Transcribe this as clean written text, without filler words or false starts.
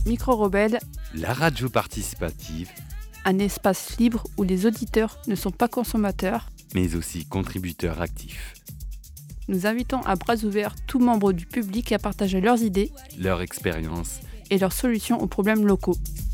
Micro-Rebelle, La radio participative, un espace libre où les auditeurs ne sont pas consommateurs. mais aussi contributeurs actifs. Nous invitons à bras ouverts tout membre du public à partager leurs idées Leur expérience et leurs solutions aux problèmes locaux.